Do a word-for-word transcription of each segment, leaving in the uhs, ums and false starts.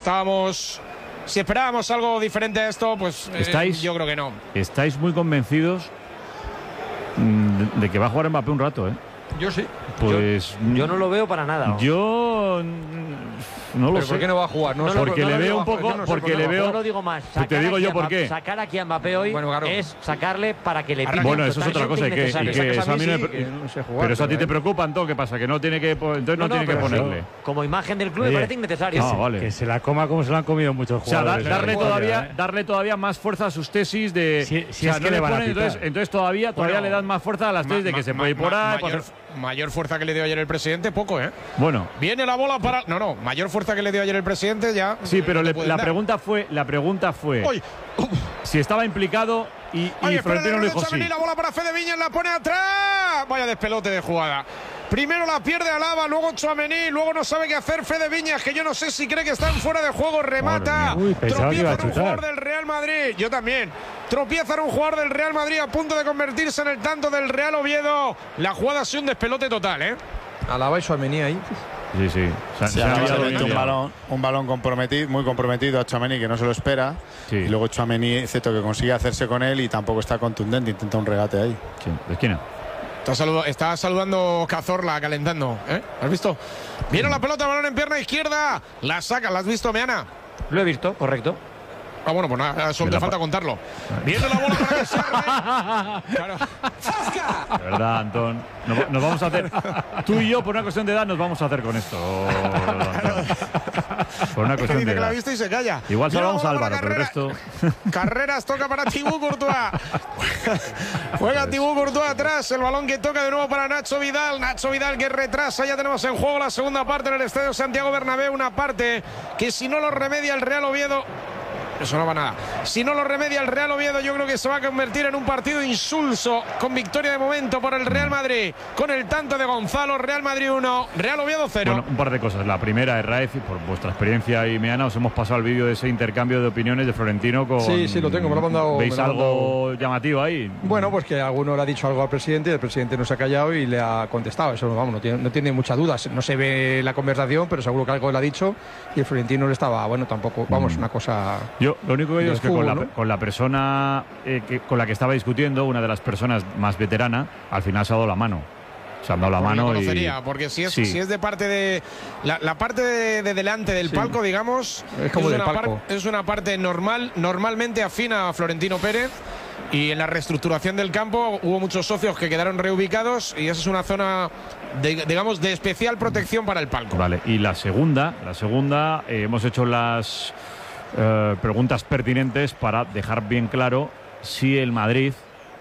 estábamos... Si esperábamos algo diferente a esto, pues ¿Estáis, eh, yo creo que no. ¿Estáis muy convencidos de, de que va a jugar Mbappé un rato, eh? Yo sí. Pues yo, yo no lo veo para nada. Yo no lo ¿Pero sé. ¿Por qué no va a jugar? No, no, sé, porque no le lo veo digo, un poco, no sé porque por le qué veo. Yo lo digo más. Pues te digo yo por qué. Sacar aquí a Mbappé hoy bueno, claro. es sacarle para que le pille. Bueno, eso es otra cosa. Y que, y que eso a mí no me, que no sé jugar, pero eso a ti te eh. preocupa, entonces, ¿qué pasa? Que no tiene que, entonces no, No, no, tiene que pero ponerle. Como imagen del club Oye, me parece innecesario. Ah, vale. Que se la coma como se la han comido muchos O sea, da- jugadores. darle, ¿eh? todavía, ¿eh? darle todavía más fuerza a sus tesis de. Si- si o sea, es que no le le van a ponen, pitar. entonces, entonces todavía, todavía Bueno, le dan más fuerza a las tesis de que Ma- se ma- puede ir por ma- ahí. mayor, mayor fuerza que le dio ayer el presidente, poco, ¿eh? Bueno. Viene la bola para. No, no, mayor fuerza que le dio ayer el presidente, ya. Sí, pero le le- pueden la dar. pregunta fue, la pregunta fue ¡Uy! si estaba implicado y, y Oye, espera, Florentino le dijo sí. la bola para Fede Viñas, la pone atrás. Vaya despelote de jugada. Primero la pierde Alaba, luego Tchouaméni, luego no sabe qué hacer Fede Viñas, que yo no sé si cree que están fuera de juego, remata. Uy, pensaba que iba a Tropieza en un chutar. jugador del Real Madrid, yo también. Tropieza en un jugador del Real Madrid a punto de convertirse en el tanto del Real Oviedo. La jugada ha sido un despelote total, ¿eh? Alaba y Tchouaméni ahí. Sí, sí. Se, Sí, se han Alaba liado le bien mete un liado. balón, un balón comprometido, muy comprometido a Tchouaméni, que no se lo espera. Sí. Y luego Tchouaméni, excepto que consigue hacerse con él y tampoco está contundente, intenta un regate ahí. Sí, de esquina. Está, saludo, está saludando Cazorla, calentando, ¿eh? ¿Has visto? Viene la pelota, balón en pierna izquierda. La saca, ¿la has visto, Meana? Lo he visto, correcto. Ah, bueno, pues nada, solo Me te la falta pa- contarlo. Viene la bola para que se arme. Claro. De verdad, Antón. Nos, nos vamos a hacer. Tú y yo, por una cuestión de edad, nos vamos a hacer con esto, Antón. Por una Que cuestión dice de que la ha edad. visto y se calla. Igual Viene la salvamos a bola para Álvaro, pero el Carrera. resto. Carreras toca para Thibaut Courtois. Juega Thibaut Courtois atrás. El balón que toca de nuevo para Nacho Vidal. Nacho Vidal que retrasa. Ya tenemos en juego la segunda parte en el Estadio Santiago Bernabéu. Una parte que si no lo remedia el Real Oviedo. Eso no va nada. Si no lo remedia el Real Oviedo, yo creo que se va a convertir en un partido insulso, con victoria de momento por el Real Madrid, con el tanto de Gonzalo. Real Madrid uno, Real Oviedo cero. Bueno, un par de cosas. La primera, Raez, y por vuestra experiencia y Meana, os hemos pasado el vídeo de ese intercambio de opiniones de Florentino con. Sí, sí, lo tengo, me lo ha mandado- ¿Veis me lo ha algo llamativo ahí? Bueno, pues que alguno le ha dicho algo al presidente y el presidente no se ha callado y le ha contestado. Eso vamos, no tiene, no tiene mucha duda. No se ve la conversación, pero seguro que algo le ha dicho y el Florentino le estaba, bueno, tampoco, vamos, una cosa. Yo lo único que digo del es que con la, fútbol, ¿no? con la persona eh, que, con la que estaba discutiendo, una de las personas más veterana, al final se ha dado la mano. Se han dado la Porque lo mano y. conocería, porque si es, Sí. si es de parte de. La, la parte de, de delante del Sí. palco, digamos. Es como del una par- palco. es una parte normal, normalmente afina a Florentino Pérez. Y en la reestructuración del campo hubo muchos socios que quedaron reubicados. Y esa es una zona, de, digamos, de especial protección para el palco. Vale, y la segunda, la segunda, eh, hemos hecho las eh, preguntas pertinentes para dejar bien claro si el Madrid,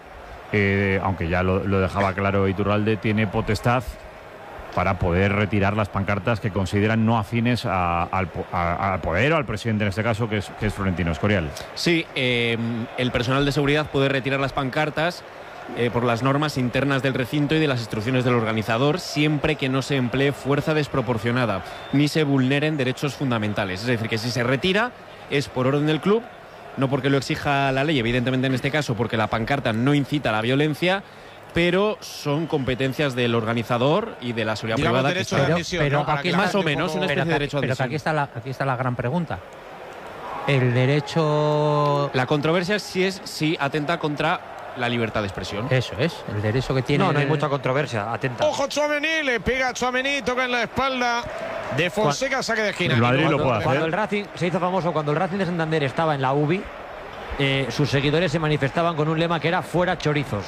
eh, aunque ya lo, lo dejaba claro Iturralde, tiene potestad para poder retirar las pancartas que consideran no afines a- al, po- a- al poder o al presidente en este caso, que es, que es Florentino Escorial. Sí, eh, el personal de seguridad puede retirar las pancartas eh, por las normas internas del recinto y de las instrucciones del organizador, siempre que no se emplee fuerza desproporcionada ni se vulneren derechos fundamentales. Es decir, que si se retira es por orden del club, no porque lo exija la ley, evidentemente en este caso porque la pancarta no incita a la violencia, pero son competencias del organizador y de la seguridad Digamos, privada. que derecho está- de admisión, pero ¿no? Para aquí que la más o gente un menos poco- una especie Pero, de derecho de pero que admisión. aquí está, la, aquí está la gran pregunta. El derecho. La controversia es si es si atenta contra la libertad de expresión. Eso es, el derecho que tiene. No, no hay el- mucha controversia, atenta. Ojo Tchouaméni, le pega a Tchouaméni, toca en la espalda de Fonseca, saque de esquina. El Madrid lo Cuando, puede cuando hacer. el Racing se hizo famoso, cuando el Racing de Santander estaba en la U B I, eh, sus seguidores se manifestaban con un lema que era fuera chorizos.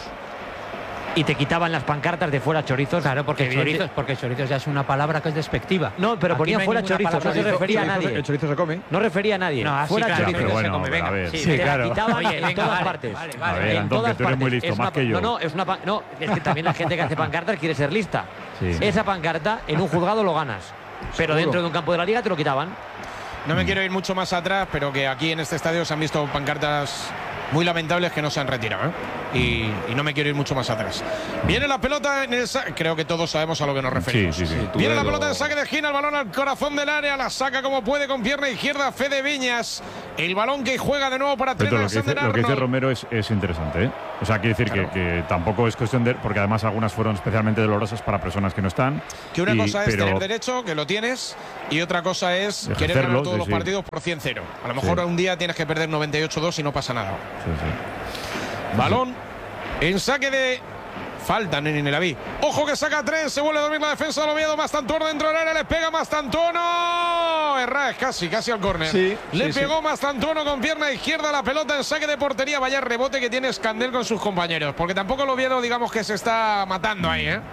Y te quitaban las pancartas de fuera chorizos. Claro, porque Evidente- chorizos, porque chorizos ya es una palabra que es despectiva. No, pero Aquí ponía no hay fuera ninguna chorizos, no palabra se de- refería a El chorizo- nadie. El chorizo se come. No refería a nadie. No, así, fuera claro, chorizos. pero bueno, se come, pero a venga. ver. Sí, Te sí, la claro. quitaban Oye, en venga, todas vale, partes. vale, A vale. ver, En Antón, todas que tú eres muy partes. listo, Es más una- que yo. No, no, es una pa- no, es que también la gente que hace pancartas quiere ser lista. Sí. Esa pancarta en un juzgado lo ganas, pero Seguro. dentro de un campo de la liga te lo quitaban. No me quiero ir mucho más atrás, pero que aquí en este estadio se han visto pancartas muy lamentables que no se han retirado, ¿eh? y, y no me quiero ir mucho más atrás. Viene la pelota en el saque. Creo que todos sabemos a lo que nos referimos. Sí, sí, sí. Viene la pelota en saque de esquina, el balón al corazón del área, la saca como puede con pierna izquierda Fede Viñas. El balón que juega de nuevo para Trent Pero lo, que dice, lo que dice Romero es, es interesante, ¿eh? O sea, quiere decir claro. que, que tampoco es cuestión de. Porque además algunas fueron especialmente dolorosas para personas que no están. Que una y, cosa es pero, tener derecho, que lo tienes, y otra cosa es ejercerlo, querer ganar todos sí, los sí. partidos por cien cero. A lo mejor sí. un día tienes que perder noventa y ocho dos y no pasa nada. Sí, sí. Balón en saque de. Falta Neni Nelaví. Ojo que saca tres. Se vuelve a dormir la defensa de Oviedo. Mastantuono dentro del área. Le pega Mastantuono. Erra, es casi, casi al córner. Sí, le sí, pegó sí. Mastantuono con pierna izquierda. La pelota en saque de portería. Vaya rebote que tiene Escandel con sus compañeros. Porque tampoco el Oviedo, digamos que se está matando ahí, ¿eh?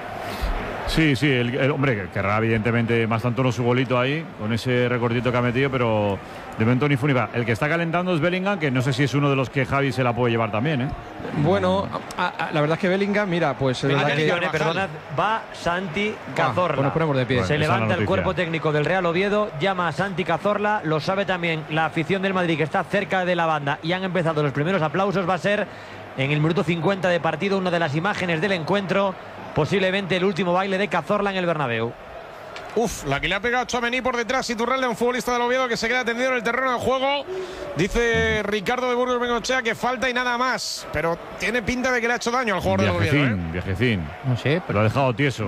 Sí, sí, el, el hombre querrá evidentemente Mastantuono su golito ahí, con ese recortito que ha metido, pero de momento ni fu ni fa. El que está calentando es Bellingham, que no sé si es uno de los que Javi se la puede llevar también, ¿eh? Bueno, a, a, la verdad es que Bellingham, mira, pues es verdad que… Atención, eh, perdonad, va Santi Cazorla. Ah, pues nos ponemos de pie. Bueno, Se esa es la levanta el noticia. cuerpo técnico del Real Oviedo, llama a Santi Cazorla, lo sabe también la afición del Madrid, que está cerca de la banda, y han empezado los primeros aplausos. Va a ser en el minuto cincuenta de partido una de las imágenes del encuentro, posiblemente el último baile de Cazorla en el Bernabéu. Uf, la que le ha pegado Tchouaméni por detrás, Iturralde, un futbolista del Oviedo que se queda tendido en el terreno de juego. Dice Ricardo de Burgos Bengochea que falta y nada más, pero tiene pinta de que le ha hecho daño al jugador del Oviedo, ¿eh? Viajecín, viajecín. No sé, Lo pero. ha dejado tieso.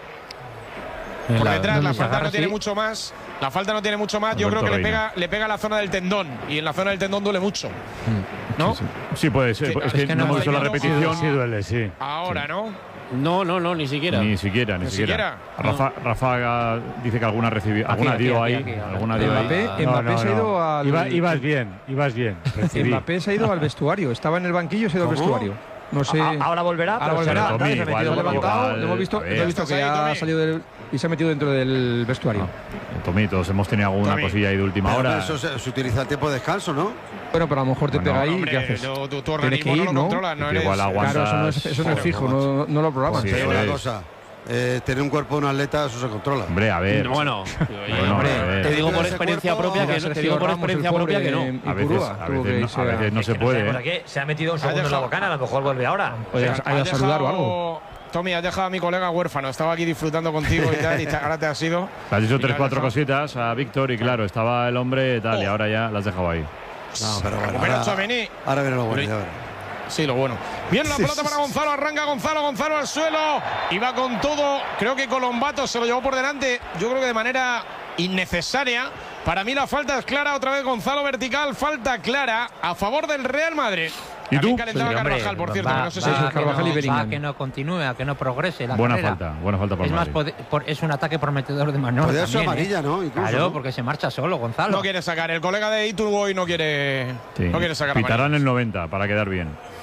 Por La- detrás donde la se falta agarra no tiene así. mucho más. La falta no tiene mucho más. Yo Alberto creo que le Reina. pega, le pega a la zona del tendón. Y en la zona del tendón duele mucho. ¿No? Sí, sí, puede ser. Sí, es, es que, que no no hemos visto la hay ningún- repetición. Sí duele, sí. Ahora, ¿no? No, no, no, ni siquiera. Ni siquiera, ni, Ni siquiera. siquiera. Rafa, Rafa dice que alguna recibió, Aquí, alguna aquí, dio aquí, ahí, aquí, ahora. alguna dio ahí. Mbappé, Mbappé se ha ido al… Iba- ibas bien, ibas bien. Recibí. Mbappé se ha ido al vestuario. Estaba en el banquillo, se ha ido al ¿Cómo? vestuario. No sé… A- ahora volverá, Ahora pero se volverá. levanta, Tommy, y se ha igual, metido Se ha en el igual. levantado, igual, lo hemos visto, a ver. lo he visto Estás que ahí, ha Tommy. salido del, y se ha metido dentro del vestuario. Tommy, todos hemos tenido alguna Tommy. cosilla ahí de última Pero hora. Eso se, se utiliza el tiempo de descanso, ¿no? Bueno, pero a lo mejor te Bueno, pega ahí y Hombre, ¿qué haces? no, tu, tu Tienes organismo que ir, no lo ¿no? controla, no Que eres… igual aguanta. Claro, eso no es, eso no es Joder, fijo, macho. no, no lo programas. Sí, Te digo eso una es. cosa. Eh, tener un cuerpo de un atleta, eso se controla. Hombre, a ver. Bueno, Bueno, hombre, a ver. te digo por Ese experiencia cuerpo- propia que Mira, no, te Sergio digo por Ramos, el experiencia pobre, propia que no. y A veces, Purúa, a tuvo veces, que no, irse a veces no Es se que no sé puede. por ¿eh? qué se ha metido un segundo dejado- en la bocana, a lo mejor vuelve ahora. Oye, Has ha ido a saludar o algo. dejado- Tommy, has dejado a mi colega huérfano. Estaba aquí disfrutando contigo y tal, y te- ahora te has ido. Le has dicho Y tres, lo cuatro has dejado. cositas a Víctor y claro, estaba el hombre tal y Oh. ahora ya la has dejado ahí. No, pero bueno. Recupera Ahora, Tchouaméni. ahora viene lo bueno, ya verás. Sí, lo bueno. Bien la pelota para Gonzalo, arranca Gonzalo, Gonzalo al suelo. Iba con todo. Creo que Colombato se lo llevó por delante. Yo creo que de manera innecesaria. Para mí la falta es clara. Otra vez Gonzalo vertical. Falta clara a favor del Real Madrid. ¿Y También tú? calentaba Sí, hombre, Carvajal, por cierto. va, que no sé si va es a que Carvajal y no- Bellingham. va a que no continúe, a que no progrese la Buena carrera. falta, buena falta por Es más, Madrid. pode- por- es un ataque prometedor de Manolo Podría ser también, ¿eh? amarilla, ¿no? Incluso, Claro, ¿no? porque se marcha solo, Gonzalo. no quiere sacar. El colega de Iturboy no quiere, Sí. no quiere sacar. Pitarán amarillas. el noventa para quedar bien.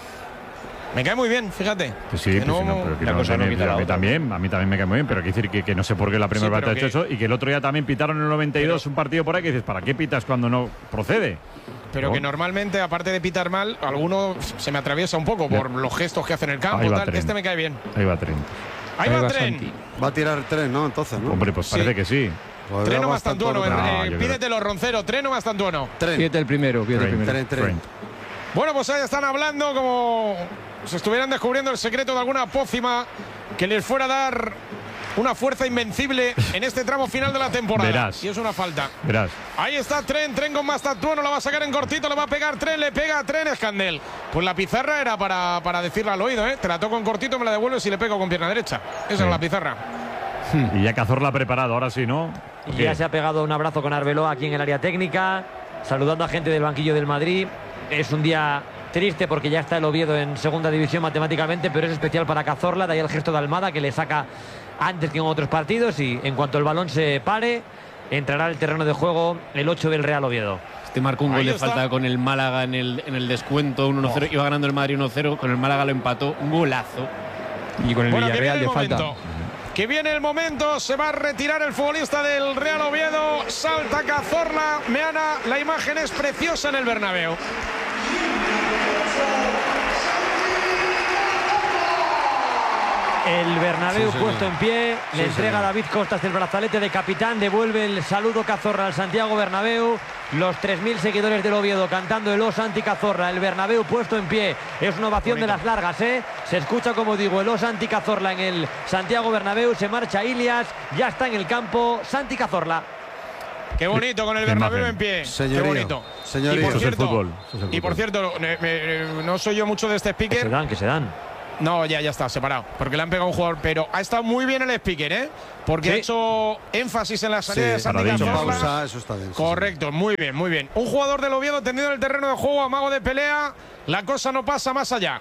Me cae muy bien, fíjate. Que sí, Que que no- sí, no, pero que la no cosa no tiene- quita la a mí otra. también, a mí también me cae muy bien, pero hay que decir que, que no sé por qué la primera Sí, parte ha pero hecho que- eso y que el otro día también pitaron en el noventa y dos un partido por ahí que dices, ¿para qué pitas cuando no procede? Pero ¿No? que normalmente, aparte de pitar mal, alguno se me atraviesa un poco por los gestos que hace en el campo. Ahí va Tal. Trent. Este me cae bien. Ahí va Trent. Ahí, Ahí va va Tren. Santi. Va a tirar tres, ¿no? Entonces, ¿no? Hombre, pues Sí. parece que sí. Pues Treno va más tantuano. bastante No, eh, yo creo- pídetelo, Roncero. Treno más tantuano. Tren. Pídete el primero, pídete el Trent, primero. Tren, tren. Trent. Bueno, pues ahí están hablando como si estuvieran descubriendo el secreto de alguna pócima que les fuera a dar una fuerza invencible en este tramo final de la temporada. Verás. Y es una falta. Verás. Ahí está Tren, Tren con más tantuano, la va a sacar en cortito, le va a pegar Tren, le pega a Tren, Escandel. Pues la pizarra era para, para decirle al oído, ¿eh? Te la toco en cortito, me la devuelves y le pego con pierna derecha. Esa Sí. es la pizarra. Y ya Cazorla ha preparado, ahora sí, ¿no? Y ya se ha pegado un abrazo con Arbeloa aquí en el área técnica, saludando a gente del banquillo del Madrid. Es un día triste porque ya está el Oviedo en segunda división matemáticamente, pero es especial para Cazorla, de ahí el gesto de Almada que le saca antes que en otros partidos y en cuanto el balón se pare, entrará al terreno de juego el ocho del Real Oviedo. Este marcó un Ahí gol de está. falta con el Málaga en el, en el descuento, un uno cero. Iba ganando el Madrid uno cero, con el Málaga lo empató. Un golazo. Y con el Bueno, que Villarreal viene de el falta. momento. Que viene el momento, se va a retirar el futbolista del Real Oviedo, salta Cazorla, Meana, la imagen es preciosa en el Bernabéu. El Bernabéu Sí, puesto señor. en pie, Sí, le entrega señor. a David Costas el brazalete de capitán, devuelve el saludo Cazorla al Santiago Bernabéu, los tres mil seguidores del Oviedo cantando el O Santi Cazorla, el Bernabéu puesto en pie, es una ovación de las largas, ¿eh? Se escucha, como digo, el O Santi Cazorla en el Santiago Bernabéu, se marcha Ilias, ya está en el campo Santi Cazorla. Qué bonito con el Qué Bernabéu imagen. en pie. Señorío, Qué bonito. señorío. Y por Eso es el cierto, fútbol, eso es el y por fútbol. cierto, me- me- no soy yo mucho de este Que se speaker. dan, que se dan. No, ya, ya está, separado. Porque le han pegado a un jugador. Pero ha estado muy bien el speaker, ¿eh? Porque Sí. ha hecho énfasis en la salida Sí, de Santi Paradiñas. Mucha Cazorla. pausa, eso está bien. sí, Correcto, muy bien, muy bien. Un jugador del Oviedo tendido en el terreno de juego, amago de pelea. La cosa no pasa más allá.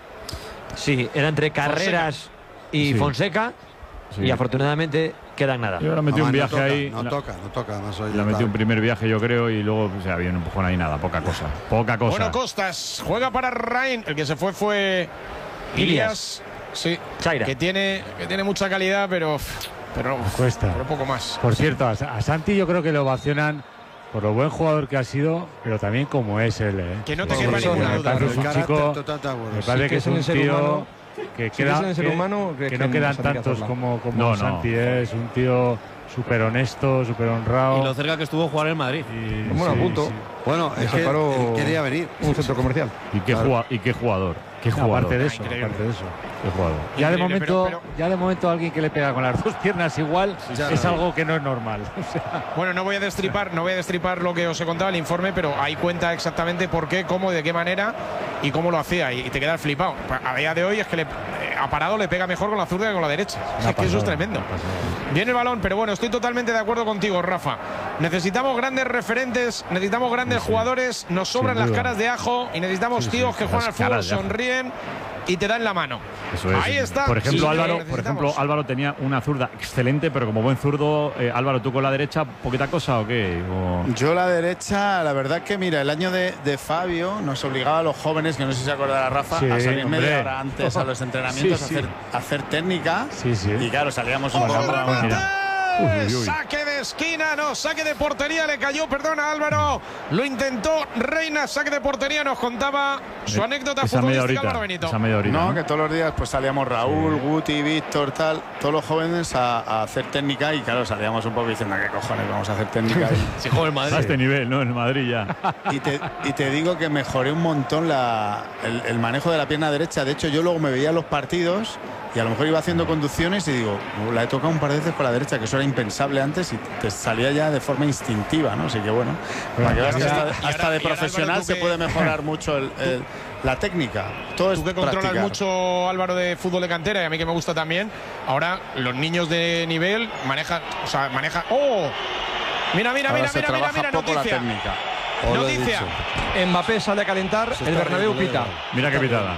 Sí, era entre Carreras y Sí. Fonseca, Sí. y afortunadamente queda en nada. Y ahora sí. metió un Además, viaje no toca, ahí. No la- toca, no toca. Además, hoy La ya metió está. un primer viaje, yo creo, y luego o sea, había un empujón ahí, nada, poca cosa. Poca cosa. Bueno, Costas juega para Rain. El que se fue fue Ilias. Sí, Chaira. que tiene, que tiene mucha calidad, pero, pero, Cuesta. pero poco más. Por cierto, a, a Santi yo creo que lo ovacionan por lo buen jugador que ha sido, pero también como es él. ¿eh? Que no te Sí, quepa sí, ninguna me duda. parece El un carácter chico, total está bueno. me Sí, parece que que es es en un el ser tío humano, que Si queda, es en el ser que- humano, que que no quedan Santi tantos Cazorla. como, como No, no. Santi, ¿eh? Es un tío súper honesto, súper honrado. Y lo cerca que estuvo jugar en Madrid. y- Bueno, a sí, punto. sí. Bueno, es que separó él quería venir. un centro comercial. ¿Y qué, Claro. jugua- y qué jugador. Qué jugador. Aparte de eso, increíble. aparte de eso. Qué jugador. Ya de, Increíble, momento, pero- pero- ya de momento alguien que le pega con las dos piernas igual Ya es no. algo que no es normal. O sea, Bueno, no voy a destripar, no voy a destripar lo que os he contado el informe, pero ahí cuenta exactamente por qué, cómo, de qué manera y cómo lo hacía. Y te quedas flipado. A día de hoy es que le, eh, a parado le pega mejor con la zurda que con la derecha. una Es que eso es pasada, tremendo. una pasada. Viene el balón, pero bueno, estoy totalmente de acuerdo contigo, Rafa. Necesitamos grandes referentes, necesitamos grandes Sí, sí. jugadores, nos sobran Sin las duda. caras de ajo y necesitamos Sí, sí, tíos que las juegan al fútbol, caras de ajo. sonríen y te dan la mano. Eso es. Ahí está. Por ejemplo, Sí, Álvaro, lo por necesitamos. ejemplo, Álvaro tenía una zurda excelente, pero como buen zurdo, eh, Álvaro, ¿tú con la derecha poquita cosa o qué? O- Yo la derecha, la verdad que mira, el año de, de Fabio nos obligaba a los jóvenes, que no sé si se acordará Rafa, Sí, a salir hombre. media hora antes a los entrenamientos Sí, sí. A, hacer, a hacer técnica. Sí, sí. Y claro, salíamos un ¡Ojo, poco. remate! mira. Uy, uy, uy. Saque de esquina, no, saque de portería, le cayó, perdona Álvaro, lo intentó Reina, saque de portería, nos contaba su anécdota esa media futbolística horita, Álvaro Benito. esa media horita, No, ¿no? que todos los días pues salíamos Raúl, Guti, Víctor, tal, todos los jóvenes a, a hacer técnica y claro, salíamos un poco diciendo, ¿qué cojones vamos a hacer técnica? Si juega en Madrid. A este nivel, ¿no? En Madrid ya. Y te, y te digo que mejoré un montón la, el, el manejo de la pierna derecha. De hecho, yo luego me veía los partidos y a lo mejor iba haciendo conducciones y digo, "Oh, la he tocado un par de veces con la derecha, que eso era impensable antes y te salía ya de forma instintiva, ¿no? Así que bueno, para que veas que y hasta, ahora- hasta y ahora, de Álvaro, profesional tú se que- puede mejorar mucho el- el- la técnica. Todo es Tú que controlas practicar. mucho, Álvaro, de fútbol de cantera y a mí que me gusta también, ahora los niños de nivel manejan, o sea, manejan... ¡Oh! Mira, mira, Ahora mira, se mira, mira, trabaja mira, poco la noticia. técnica. Os lo he Noticia. dicho. Mbappé sale a calentar, Se el está Bernabéu riendo, pita. Leo. Mira qué pitada.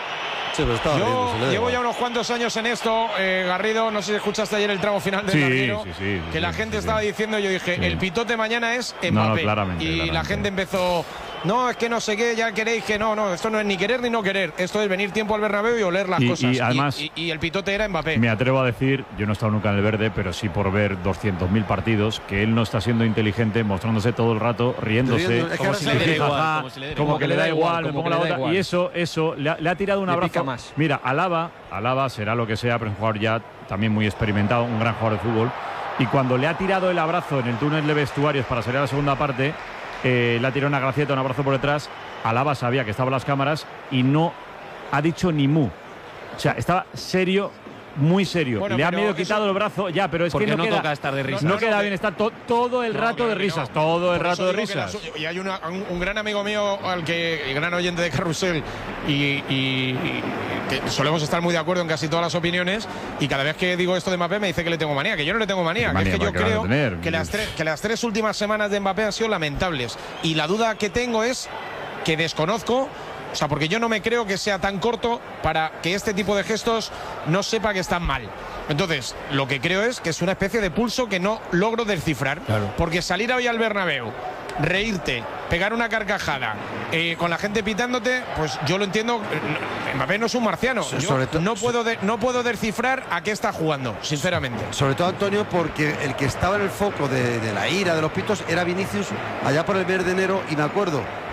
Sí, pero estaba riendo, Yo se le da llevo igual. ya unos cuantos años en esto, eh, Garrido, no sé si escuchaste ayer el tramo final del Sí, Larguero, sí, sí, sí, que la sí, gente sí, estaba sí. diciendo, yo dije, Sí. el pitote mañana es Mbappé. No, no, claramente, y la claramente. gente empezó, no, es que no sé qué, ya queréis que no, no, esto no es ni querer ni no querer, esto es venir tiempo al Bernabéu y oler las Y- cosas. y además- y, y el pitote era Mbappé. Me atrevo a decir, yo no he estado nunca en el verde, pero sí por ver doscientos mil partidos, que él no está siendo inteligente, mostrándose todo el rato, riéndose. Riendo, es que Como ahora si se le le diera Jiji, igual, jaja, como si le diera como igual. que le da igual, me como pongo que la le da otra. igual. Y eso, eso, le ha, le ha tirado un Le abrazo. pica más. Mira, Alaba, Alaba será lo que sea, pero es un jugador ya también muy experimentado, un gran jugador de fútbol. Y cuando le ha tirado el abrazo en el túnel de vestuarios para salir a la segunda parte, eh, le ha tirado una gracieta, un abrazo por detrás. Alaba sabía que estaban las cámaras y no ha dicho ni mu. O sea, estaba serio, muy serio. Bueno, le ha pero medio eso- quitado el brazo, ya, pero es Porque que no, no queda, toca estar de risas. no No, queda no, bien, que- está to- todo el No, rato claro de que risas, no. todo el Por rato eso de digo que la risas. su- y hay una- un, un gran amigo mío, al que el gran oyente de Carrusel, y, y- y que solemos estar muy de acuerdo en casi todas las opiniones, y cada vez que digo esto de Mbappé me dice que le tengo manía, que yo no le tengo manía, que Manía, es que yo ¿para qué creo vas a tener? que las, tres, que las tres últimas semanas de Mbappé han sido lamentables. Y la duda que tengo es que desconozco. O sea, porque yo no me creo que sea tan corto para que este tipo de gestos no sepa que están mal. Entonces, lo que creo es que es una especie de pulso que no logro descifrar. Porque salir hoy al Bernabéu, reírte, pegar una carcajada, eh, con la gente pitándote, pues yo lo entiendo. eh, Mbappé no es un marciano. So- Yo sobre to- no, puedo de- no puedo descifrar a qué está jugando, sinceramente. Sobre todo, Antonio, porque el que estaba en el foco de, de la ira de los pitos era Vinicius allá por el mes de enero, y me acuerdo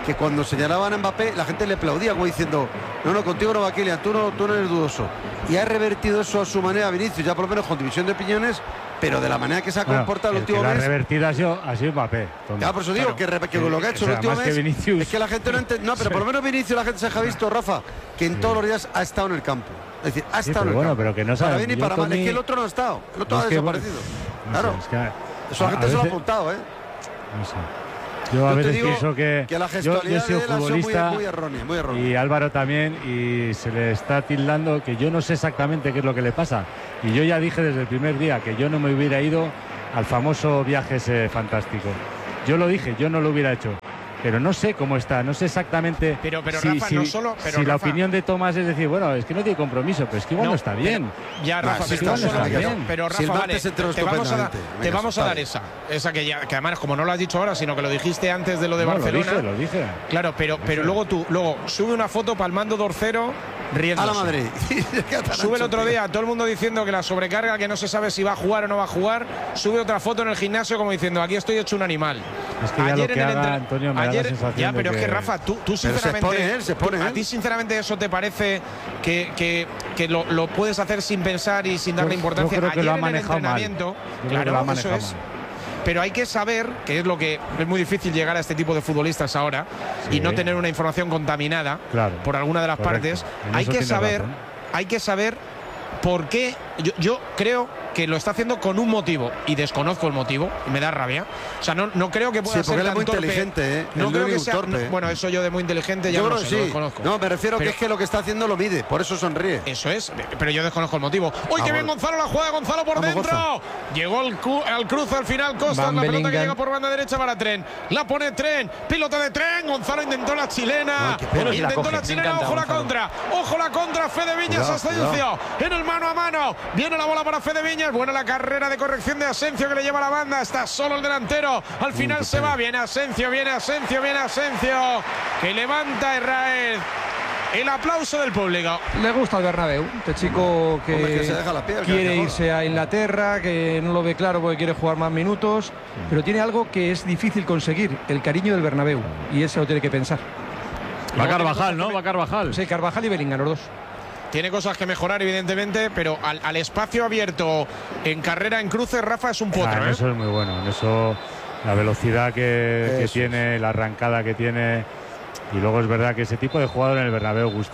que cuando señalaban a Mbappé la gente le aplaudía como diciendo, no, no, contigo no va Kylian, tú no, tú no eres dudoso. Y ha revertido eso a su manera Vinicius, ya por lo menos con división de opiniones, pero de la manera que se ha Bueno, comportado el el que último la mes. revertida ha sido, ha sido Mbappé. tonto. Ya, por eso digo Claro. que, que lo que ha hecho O sea, el último más mes que Vinicius. es que la gente no entiende. No, pero por lo menos Vinicius la gente se ha visto, Rafa, que en todos los días ha estado en el campo. Es decir, ha Sí, estado pero en el bueno, campo. pero que no para sabe, bien y yo, para mal. Tony- Es que el otro no ha estado. El otro Es ha que, bueno, desaparecido. no Claro. sé, es que Eso la a- gente a se lo ha veces- apuntado, ¿eh? no sé. Yo a Yo te veces digo pienso que, que la yo, yo he gestualidad sido de él ha sido muy- futbolista muy errónea, muy errónea. y Álvaro también, y se le está tildando que yo no sé exactamente qué es lo que le pasa. Y yo ya dije desde el primer día que yo no me hubiera ido al famoso viaje ese fantástico. Yo lo dije, yo no lo hubiera hecho. Pero no sé cómo está, no sé exactamente Pero- pero, si, Rafa, si- no solo- pero, si la Rafa- opinión de Tomás es decir, bueno, es que no tiene compromiso, pero es que igual no, No, está pero- bien. Ya, Rafa, Ah, sí, pero, está no solo- bien. pero, pero, Rafa, Si el vale, martes se enteró te vamos a dar, estupendamente. te Venga, vamos a está dar bien. esa, esa que ya, que además como no lo has dicho ahora, sino que lo dijiste antes de lo de No, Barcelona. Lo dije, lo dije. Claro, pero, pero luego tú, luego sube una foto palmando Dorcero riéndose. A la Madrid. Sube el otro día todo el mundo diciendo que la sobrecarga, que no se sabe si va a jugar o no va a jugar. Sube otra foto en el gimnasio como diciendo, aquí estoy hecho un animal. Es que ya lo que en el haga entre- Antonio me da la ayer- sensación Ya, de pero es que que- Rafa, tú, tú Pero se sinceramente. expone él, se expone tú- ¿A él. ti sinceramente eso te parece que, que, que lo, lo puedes hacer sin pensar y sin darle Yo- importancia? yo creo que Ayer lo ha en el manejado mal. entrenamiento, Yo creo que claro, lo ha eso manejado es. mal. Pero hay que saber, que es lo que es muy difícil llegar a este tipo de futbolistas ahora, Sí. y no tener una información contaminada Claro, por alguna de las correcto. partes. En Hay eso que tiene saber, razón. hay que saber por qué. Yo, yo creo que lo está haciendo con un motivo y desconozco el motivo y me da rabia. O sea, no, no creo que pueda Sí, porque ser él es tan muy torpe. inteligente, ¿eh? No Él creo no que es sea. torpe. no, bueno, eso yo de muy inteligente ya Yo no lo creo sé, que lo sí. desconozco. No, me refiero Pero- que es que lo que está haciendo lo mide, por eso sonríe. Eso es, pero yo desconozco el motivo. ¡Uy, Ah, qué bien bueno. Gonzalo! La juega Gonzalo por Vamos, dentro. Gonza. Llegó el cu- al cruce al final Costa. Van La pelota que Bellingham. llega por banda derecha para Tren. La pone Tren. Pilota de Tren. Gonzalo intentó la chilena. Ay, qué pena. Bueno, si la intentó coge, la me chilena. encanta, Ojo la Gonzalo. contra. Ojo la contra. Fede Viñas Cuidado, Asensio. En el mano a mano. Viene la bola para Fede Viñas. Buena la carrera de corrección de Asensio que le lleva la banda. Está solo el delantero. Al final qué se pena. va. Viene Asensio. Viene Asensio. Viene Asensio. Que levanta a Israel. El aplauso del público. Le gusta el Bernabéu, este chico que, Hombre, que se deja la piel, que quiere hace irse a Inglaterra, que no lo ve claro porque quiere jugar más minutos, pero tiene algo que es difícil conseguir, el cariño del Bernabéu, y eso lo tiene que pensar. Va Carvajal, ¿no? Va Carvajal. Sí, Carvajal y Bellingham, los dos. Tiene cosas que mejorar, evidentemente, pero al, al espacio abierto en carrera en cruce, Rafa es un Ah, potro. en ¿eh? eso es muy bueno, en eso la velocidad que, que Eso tiene, la arrancada que tiene, y luego es verdad que ese tipo de jugador en el Bernabéu gusta.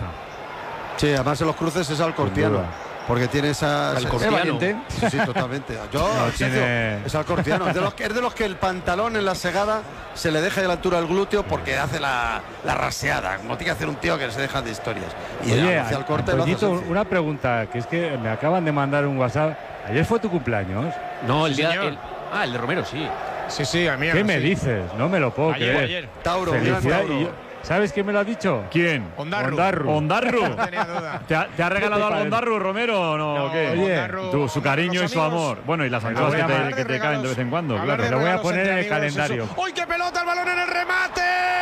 Sí, además en los cruces es alcortiano. duda. Porque tiene esa. Alcortiano. Es valiente. Sí, sí, totalmente. Yo, No, Sergio, tiene- es alcortiano. Es de, los que, es de los que el pantalón en la segada se le deja de la altura del glúteo porque hace la, la raseada. Como tiene que hacer un tío que se deja de historias. Y Oye, hacia el corte lo hace Antoñito, sencillo. una pregunta, que es que me acaban de mandar un WhatsApp. Ayer fue tu cumpleaños. No, el Sí, día. señor. el- ah, el de Romero, sí. Sí, sí, a mí. ¿Qué sí. me dices? No me lo puedo Ayer, creer. ayer. Tauro, gran Felicidad. Tauro. Y yo- ¿Sabes quién me lo ha dicho? ¿Quién? Ondarru. Ondarru. Ondarru. No tenía duda. ¿Te ha, te ha regalado ¿Qué te algo parece? Ondarru, Romero, o no? No, ¿O qué? Oye, Ondarru- Tú, su cariño y los su amigos- amor. Bueno, y las Pero anclas voy que a te, hablar que te caen de vez en cuando, Hablar claro. de Lo voy a regalos poner entre en el amigos, calendario. eso. ¡Uy, qué pelota! El balón en el remate.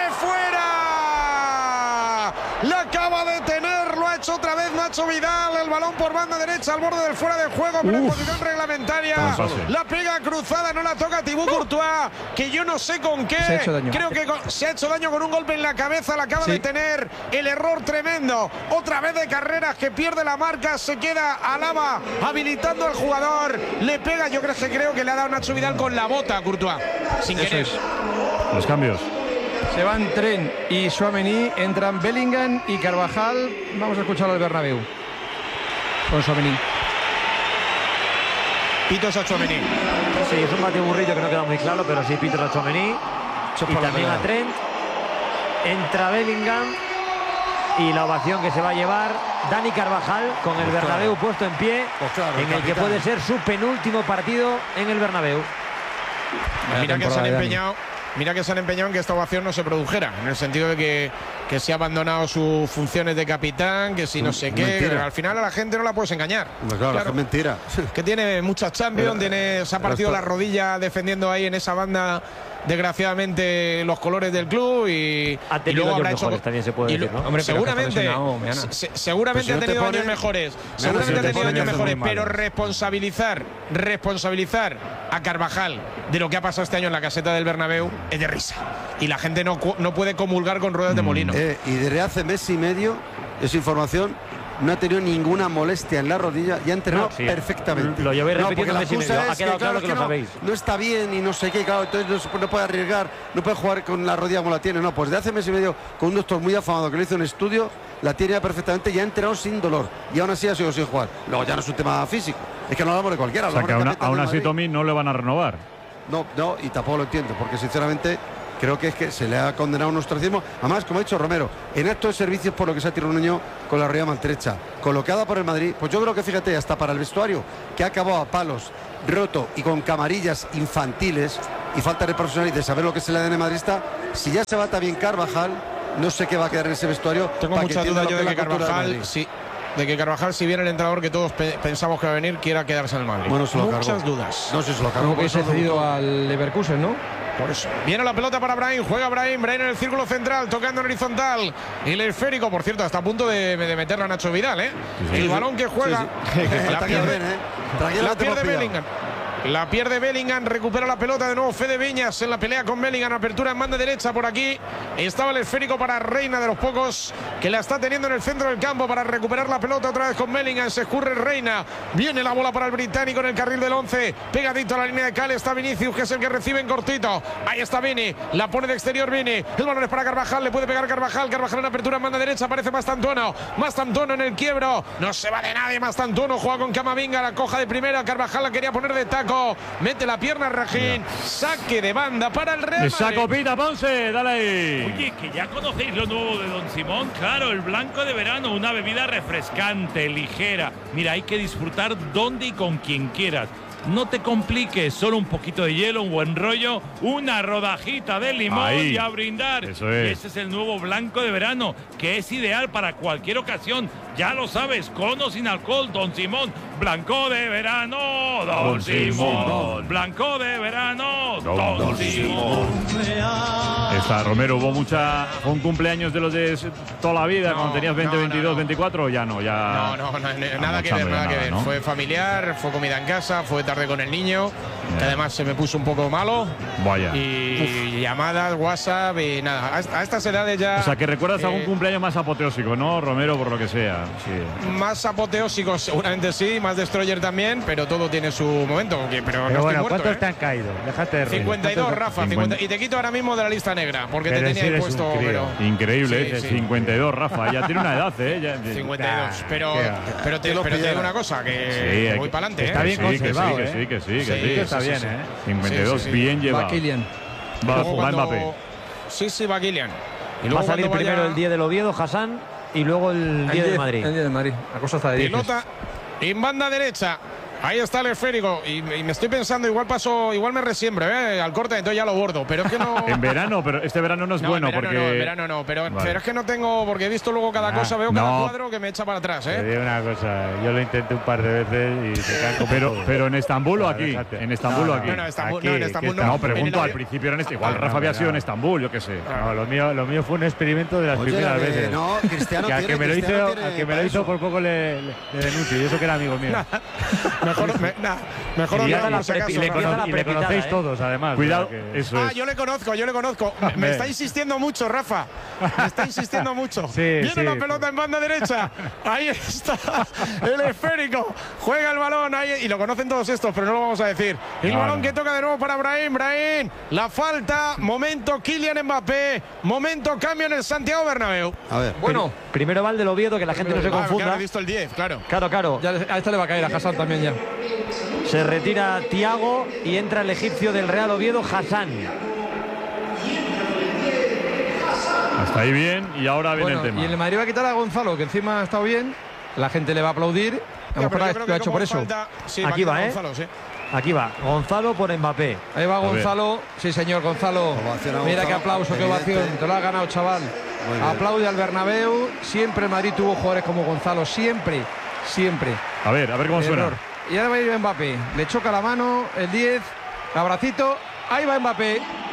¡Fuera! La acaba de tener, lo ha hecho otra vez Nacho Vidal. El balón por banda derecha al borde del fuera de juego, pero en posición reglamentaria. Buen pase. La pega cruzada, no la toca Thibaut Courtois, que yo no sé con qué. Se ha hecho daño. Creo que con- se ha hecho daño con un golpe en la cabeza. La acaba Sí. de tener. El error tremendo. Otra vez de carreras que pierde la marca. Se queda Alaba habilitando al jugador. Le pega, yo creo que creo que le ha dado Nacho Vidal con la bota a Courtois. Sin Eso querer. es. Los cambios. Se van Tren y Tchouaméni, entran Bellingham y Carvajal. Vamos a escucharlo al Bernabéu. Con Tchouaméni. Pitos a Tchouaméni. Sí, es un batiburrillo que no queda muy claro, pero sí Pito a Tchouaméni. Y por la también a pelea. Trent. Entra Bellingham. Y la ovación que se va a llevar Dani Carvajal con el Pues Bernabéu claro. puesto en pie. Pues claro, en el que capitán. puede ser su penúltimo partido en el Bernabéu. Mira que se temporada han de Dani. empeñado. Mira que se han empeñado en que esta ovación no se produjera, en el sentido de que, que se ha abandonado sus funciones de capitán, que si no sé qué. Mentira. Al final a la gente no la puedes engañar. Hombre, claro, Claro. es mentira. Que tiene muchas Champions, Pero- tiene, se ha pero partido esto- la rodilla defendiendo ahí en esa banda desgraciadamente, los colores del club y, Ha y tenido luego años habrá hecho. mejores, también se puede y lo- decir, ¿no? Hombre, pero que seguramente, está lesionado, Meana. se- seguramente Pues ha si no te tenido pone- años mejores. Meana, Seguramente si no ha te tenido pone años años mejores, muy pero malos. responsabilizar, responsabilizar a Carvajal de lo que ha pasado este año en la caseta del Bernabéu es de risa. Y la gente no, cu- no puede comulgar con ruedas de molino. Eh, y desde hace mes y medio, esa información, no ha tenido ninguna molestia en la rodilla y ha entrenado No, sí. perfectamente. Lo lleváis No, repitiendo porque la mes y excusa medio. Ha es quedado claro es que lo no, sabéis. No está bien y no sé qué, claro, entonces no, se- no puede arriesgar, no puede jugar con la rodilla como la tiene. No, pues de hace mes y medio, con un doctor muy afamado que le hizo un estudio, la tiene ya perfectamente y ha entrenado sin dolor. Y aún así ha sido sin jugar. Luego ya no es un tema físico. Es que no hablamos de cualquiera. O sea, hablamos que del aún, capitán aún del así Madrid. Tommy no le van a renovar. No, no, y tampoco lo entiendo, porque sinceramente creo que es que se le ha condenado un ostracismo. Además, como ha dicho Romero, en actos de servicios por lo que se ha tirado un niño con la rodilla maltrecha, colocada por el Madrid, pues yo creo que fíjate, hasta para el vestuario, que ha acabado a palos, roto y con camarillas infantiles y falta de profesionalidad y de saber lo que es el A D N madridista, si ya se va también Carvajal, no sé qué va a quedar en ese vestuario. Tengo para mucha entienda duda lo yo que de es que la cultura del Carvajal, Madrid. sí, de que Carvajal, si viene el entrenador que todos pe- pensamos que va a venir, quiera quedarse en el Madrid. Bueno, se lo Muchas cargó. dudas. No sé si se lo cargó. Como por que eso se ha cedido debutó. al Leverkusen, ¿no? Por eso. Viene la pelota para Brahim, juega Brahim, Brahim en el círculo central, tocando en horizontal. Y el esférico, por cierto, está a punto de, de meterla a Nacho Vidal, ¿eh? sí, el sí. balón que juega. Sí, sí. La Está pierde, bien, ¿eh? Tranquilo, la que te pierde hemos pillado. Bellingham. La pierde Bellingham, recupera la pelota de nuevo Fede Viñas en la pelea con Bellingham, apertura en banda derecha por aquí. Estaba el esférico para Reina, de los pocos que la está teniendo en el centro del campo para recuperar la pelota otra vez con Bellingham. Se escurre Reina, viene la bola para el británico en el carril del once, pegadito a la línea de cal está Vinicius, que es el que recibe en cortito. Ahí está Vini, la pone de exterior Vini, el balón es para Carvajal, le puede pegar Carvajal, Carvajal en apertura en banda derecha, aparece Mastantuono, Mastantuono en el quiebro, no se va de nadie Mastantuono, juega con Camavinga, la coja de primera, Carvajal la quería poner de taco, mete la pierna Rajín, saque de banda para el Real Le saco Madrid. pita, Ponce, dale ahí. Oye, que ya conocéis lo nuevo de Don Simón, claro, el blanco de verano, una bebida refrescante, ligera. Mira, hay que disfrutar donde y con quien quieras. No te compliques, solo un poquito de hielo, un buen rollo, una rodajita de limón Ahí. y a brindar. Eso es. Y ese es el nuevo blanco de verano, que es ideal para cualquier ocasión. Ya lo sabes, con o sin alcohol, Don Simón. Blanco de verano, Don, Don Simón. Simón. Blanco de verano, Don- Don, Don Simón. Está Romero, hubo mucha. Fue un cumpleaños de los de toda la vida, No, cuando tenías veinte, no, no, veintidós, no. veinticuatro, ya no, ya. No, no, no, Ah, nada que mucha ver, nada que nada, ver. ¿no? Fue familiar, fue comida en casa, fue tarde con el niño, que además se me puso un poco malo. Vaya. Y llamadas, WhatsApp y nada. A, a estas edades ya. O sea, que recuerdas eh, algún cumpleaños más apoteósico, ¿no, Romero? Por lo que sea. Sí. Más apoteósicos, seguramente sí, más destroyer también, pero todo tiene su momento. que- pero no Pero estoy bueno, muerto, ¿cuántos ¿eh? te han caído? Déjate de rollo. cincuenta y dos, ¿Cuántos- Rafa, cincuenta. cincuenta y te quito ahora mismo de la lista negra, porque Pero te si tenía ahí eres un puesto. crío. Pero, Increíble, Sí, ¿eh? sí. cincuenta y dos, Rafa. Ya tiene una edad, ¿eh? Ya- cincuenta y dos, pero, qué va. pero, te, Que lo pero te digo pillara. una cosa, que, Sí, que hay voy que- para adelante. está ¿eh? bien Sí, que sí, conservado, que ¿eh? sí, que sí, que Sí, sí. Está sí, bien, sí. ¿eh? cincuenta y dos, Sí, sí, sí. bien Va llevado. Kylian. Va, Luego va cuando- Mbappé. Sí, sí, va Kylian. Y Va luego a salir cuando primero vaya- el día del Oviedo, Hassan, y luego el día del Madrid. El día del Madrid. La cosa está de diez. Pelota en banda derecha. Ahí está el esférico. Y, y me estoy pensando, igual paso, igual me resiembro, ¿eh? Al corte, entonces ya lo bordo. Pero es que no. En verano, pero este verano no es No, bueno en verano porque. no, en verano no, pero, Vale. pero es que no tengo, porque he visto luego cada Ah, cosa, veo cada no. cuadro que me echa para atrás, Te ¿eh? digo una cosa, yo lo intenté un par de veces y se caen como Pero, todo. pero en Estambul o Ah, aquí. déjate. En Estambul No, o no, aquí. No, no, Estambul, Aquí, no, en que Estambul está- no. No, En pregunto, el al avión- principio era en este. Igual Ah, Rafa no, había no. sido en Estambul, yo qué sé. No, lo mío, lo mío fue un experimento de las Oye, primeras eh, veces. no, Cristiano que al tiene, que me lo Cristiano hizo, tiene al que me para lo hizo eso. por poco le, le, le denuncio, y eso que era amigo mío. Mejor, me, nah, mejor y, no ya- por y- si acaso, y le, ¿no? cono- cono- la y le prepitada, conocéis ¿eh? todos, además. Cuidado, o sea que- eso Ah, es. yo le conozco, yo le conozco. Me, me Hombre. está insistiendo mucho, Rafa. Me está insistiendo mucho. Sí, Viene sí. la pelota en banda derecha. Ahí está el esférico. Juega el balón ahí. Y lo conocen todos estos, pero no lo vamos a decir. El No, balón no. que toca de nuevo para Brahim. Brahim. La falta. Momento Kylian Mbappé. Momento cambio en el Santiago Bernabéu. A ver. Bueno, Primero va el del Oviedo, que la gente no se Ah, claro, confunda. he visto el diez, claro. Claro, claro. ya a esta le va a caer a Hassan también ya. Se retira Tiago y entra el egipcio del Real Oviedo, Hassan. Hasta ahí bien. Y ahora viene Bueno, el tema. y el Madrid va a quitar a Gonzalo, que encima ha estado bien. La gente le va a aplaudir. A lo Ya, mejor pero lo yo ha creo lo ha que hecho como por eso. falta- sí, Aquí va, a va, quitar ¿eh? Gonzalo, sí. Aquí va, Gonzalo por Mbappé. Ahí va ver. Gonzalo. Sí, señor Gonzalo. Ovación a Mira Gonzalo, qué aplauso, qué evidente. ovación. Te lo has ganado, chaval. Muy bien. Aplaude al Bernabéu. Siempre el Madrid tuvo jugadores como Gonzalo. Siempre, siempre. A ver, a ver cómo suena. Error. Y ahora va a ir Mbappé. Le choca la mano, el diez. Abracito. Ahí va Mbappé.